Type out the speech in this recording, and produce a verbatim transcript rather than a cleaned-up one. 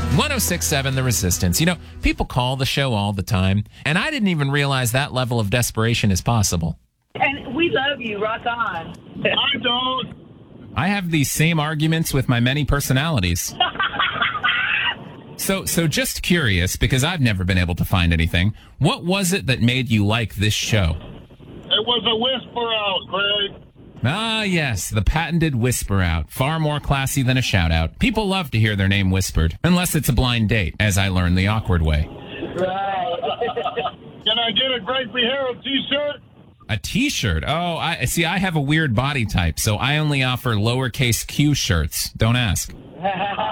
one oh six point seven The Resistance. You know, people call the show all the time, and I didn't even realize that level of desperation is possible. And we love you. Rock on. I don't. I have these same arguments with my many personalities. So, so just curious, because I've never been able to find anything. What was it that made you like this show? It was a whisper out, Craig. Ah, yes, the patented whisper out. Far more classy than a shout out. People love to hear their name whispered, unless it's a blind date, as I learned the awkward way. Right. Can I get a Great Hero t-shirt? A t-shirt? Oh, I see, I have a weird body type, so I only offer lowercase Q shirts. Don't ask.